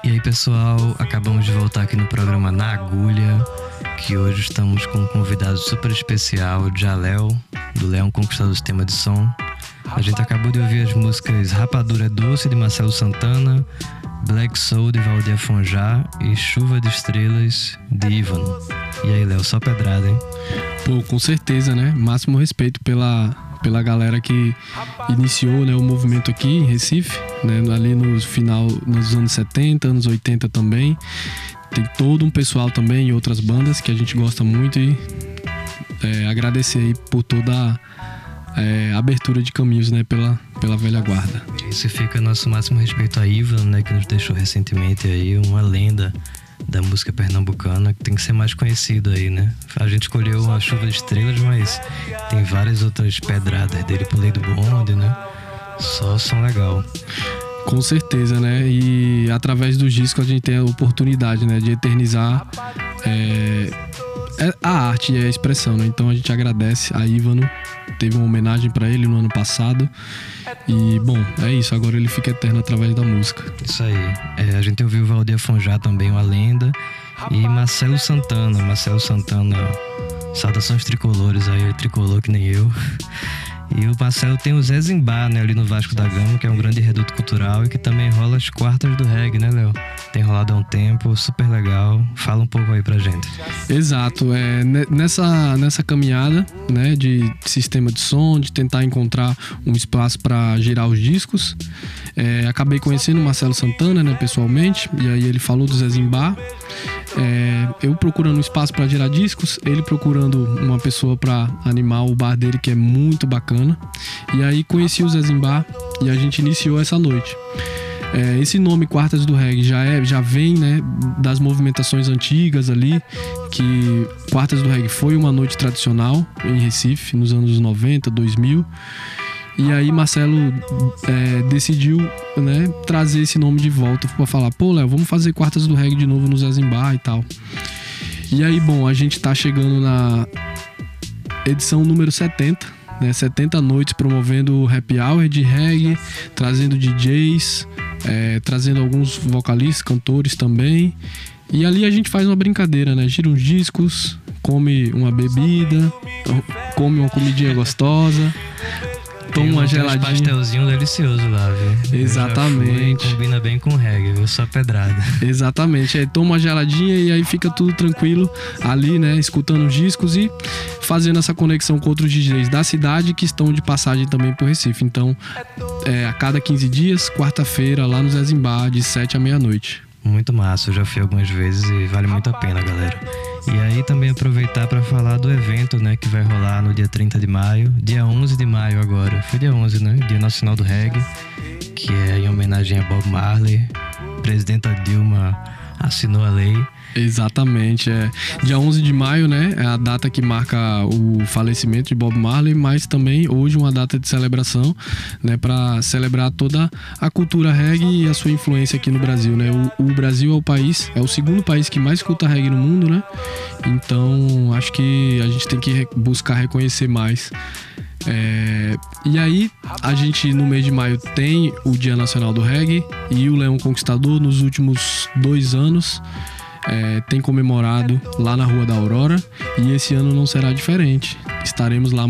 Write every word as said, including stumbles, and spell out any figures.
E aí, pessoal, acabamos de voltar aqui no programa Na Agulha, que hoje estamos com um convidado super especial, Jaléu, do Leão Conquistador do Sistema de Som. A gente acabou de ouvir as músicas Rapadura é Doce, de Marcelo Santana, Black Soul, de Valdir Afonjá e Chuva de Estrelas, de Ivano. E aí, Léo, só pedrada, hein? Pô, com certeza, né? Máximo respeito pela, pela galera que iniciou, né, o movimento aqui em Recife, né, ali no final, nos anos setenta, anos oitenta também. Tem todo um pessoal também em outras bandas que a gente gosta muito e é, agradecer aí por toda a é, abertura de caminhos, né, pela, pela velha guarda. Isso fica nosso máximo respeito a Ivano, né, que nos deixou recentemente aí, uma lenda da música pernambucana, que tem que ser mais conhecido aí, né? A gente escolheu a Chuva de Estrelas, mas tem várias outras pedradas dele, Pulei do Bonde, né? Só som legal. Com certeza, né? E através dos discos a gente tem a oportunidade, né, de eternizar é, a arte e a expressão, né? Então a gente agradece a Ivano, teve uma homenagem para ele no ano passado. E, bom, é isso. Agora ele fica eterno através da música. Isso aí. É, a gente ouviu o Valdir Afonjá também, uma lenda. E Marcelo Santana. Marcelo Santana, saudações tricolores aí, ele tricolor que nem eu. E o Marcelo tem o Zé Zimbá, né, ali no Vasco da Gama, que é um grande reduto cultural e que também rola as quartas do reggae, né, Léo? Tem rolado há um tempo, super legal. Fala um pouco aí pra gente. Exato. É, nessa, nessa caminhada, né, de sistema de som, de tentar encontrar um espaço para girar os discos, é, acabei conhecendo o Marcelo Santana, né, pessoalmente, e aí ele falou do Zé Zimbá. É, eu procurando um espaço para girar discos, ele procurando uma pessoa para animar o bar dele, que é muito bacana. E aí conheci o Zé Zimbá e a gente iniciou essa noite. É, esse nome Quartas do Reggae já, é, já vem, né, das movimentações antigas ali, que Quartas do Reggae foi uma noite tradicional em Recife, nos anos noventa, dois mil. E aí Marcelo é, decidiu, né, trazer esse nome de volta para falar, pô, Léo, vamos fazer Quartas do Reggae de novo no Zé Zimbá e tal. E aí, bom, a gente tá chegando na edição número setenta, né, setenta noites promovendo o happy hour de reggae, trazendo D Js, é, trazendo alguns vocalistas, cantores também. E ali a gente faz uma brincadeira, né, gira uns discos, come uma bebida, come uma comidinha gostosa, toma uma geladinha. Tem um pastelzinho delicioso lá, viu? Exatamente. Fui, combina bem com reggae, viu? Só pedrada. Exatamente. Aí toma uma geladinha e aí fica tudo tranquilo ali, né? Escutando os discos e fazendo essa conexão com outros D Js da cidade que estão de passagem também pro Recife. Então, é, a cada quinze dias, quarta-feira, lá no Zé Zimbá, de sete à meia-noite. Muito massa, eu já fui algumas vezes e vale muito a pena, galera. E aí também aproveitar para falar do evento, né, que vai rolar no dia trinta de maio, dia onze de maio agora. Foi dia onze, né? Dia Nacional do Reggae, que é em homenagem a Bob Marley. A presidenta Dilma assinou a lei. Exatamente, é dia onze de maio, né, é a data que marca o falecimento de Bob Marley, mas também hoje uma data de celebração, né, para celebrar toda a cultura reggae e a sua influência aqui no Brasil, né. O, o Brasil é o país, é o segundo país que mais escuta reggae no mundo, né, então acho que a gente tem que buscar reconhecer mais. É, e aí a gente no mês de maio tem o Dia Nacional do Reggae e o Leão Conquistador nos últimos dois anos É, tem comemorado lá na Rua da Aurora e esse ano não será diferente. Estaremos lá